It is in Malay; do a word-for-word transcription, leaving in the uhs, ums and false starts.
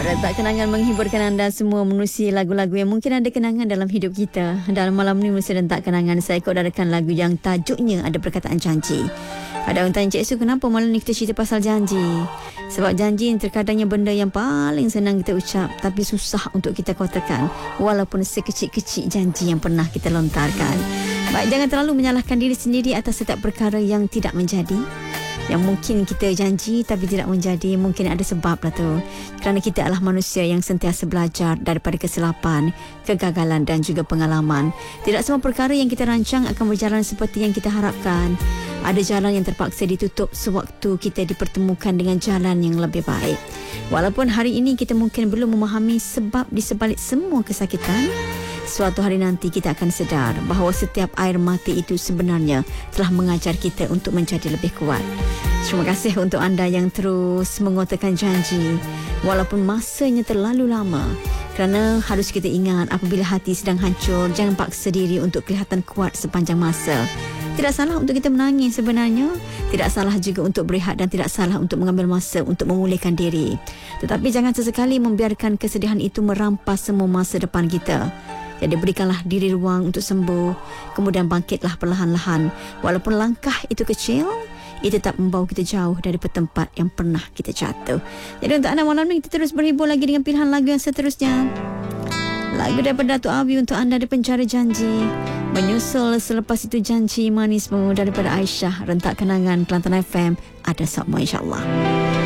Rentak kenangan menghiburkan anda semua menerusi lagu-lagu yang mungkin ada kenangan dalam hidup kita. Dalam malam ni mesti rentak kenangan saya kodarakan lagu yang tajuknya ada perkataan janji. Ada orang tanya, Cik Su, kenapa malam ni kita cerita pasal janji? Sebab janji terkadangnya benda yang paling senang kita ucap tapi susah untuk kita kotakan, walaupun sekecil-kecil janji yang pernah kita lontarkan. Baik, jangan terlalu menyalahkan diri sendiri atas setiap perkara yang tidak menjadi. Yang mungkin kita janji tapi tidak menjadi, mungkin ada sebab lah tu. Kerana kita adalah manusia yang sentiasa belajar daripada kesilapan, kegagalan dan juga pengalaman. Tidak semua perkara yang kita rancang akan berjalan seperti yang kita harapkan. Ada jalan yang terpaksa ditutup sewaktu kita dipertemukan dengan jalan yang lebih baik. Walaupun hari ini kita mungkin belum memahami sebab di sebalik semua kesakitan, suatu hari nanti kita akan sedar bahawa setiap air mata itu sebenarnya telah mengajar kita untuk menjadi lebih kuat. Terima kasih untuk anda yang terus mengotakan janji walaupun masanya terlalu lama. Kerana harus kita ingat, apabila hati sedang hancur, jangan paksa diri untuk kelihatan kuat sepanjang masa. Tidak salah untuk kita menangis sebenarnya. Tidak salah juga untuk berehat dan tidak salah untuk mengambil masa untuk memulihkan diri. Tetapi jangan sesekali membiarkan kesedihan itu merampas semua masa depan kita. Jadi berikanlah diri ruang untuk sembuh, kemudian bangkitlah perlahan-lahan. Walaupun langkah itu kecil, ia tetap membawa kita jauh dari tempat yang pernah kita jatuh. Jadi untuk anda malam ni, kita terus berhibur lagi dengan pilihan lagu yang seterusnya. Lagu daripada Datuk Abi untuk anda di Penjara Janji. Menyusul selepas itu Janji Manismu daripada Aisyah. Rentak kenangan Kelantan F M. Ada semua insyaAllah.